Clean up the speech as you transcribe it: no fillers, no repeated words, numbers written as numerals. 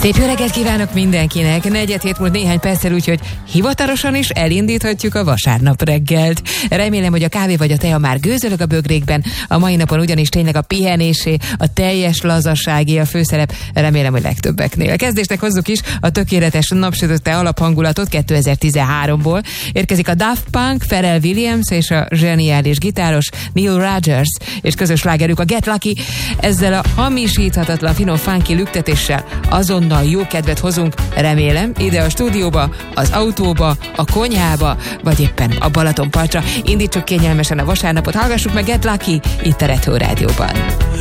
Szép jó reggelt kívánok mindenkinek! 4:07 múlt néhány perccel, úgyhogy hivatalosan is elindíthatjuk a vasárnap reggelt. Remélem, hogy a kávé vagy a tea már gőzölög a bögrékben, a mai napon ugyanis tényleg a pihenésé, a teljes lazaságé a főszerep, remélem, hogy legtöbbeknél. Kezdésnek hozzuk is a tökéletes napsütötte alaphangulatot 2013-ból. Érkezik a Daft Punk, Pharrell Williams és a zseniális gitáros Neil Rogers, és közös slágerük a Get Lucky. Ezzel a hamisíthatatlan finom funky lüktetéssel azonnal jó kedvet hozunk, remélem, ide a stúdióba, az autóba, a konyhába, vagy éppen a Balatonpartra. Indítsuk kényelmesen a vasárnapot, hallgassuk meg Get Lucky itt a Retro Rádióban.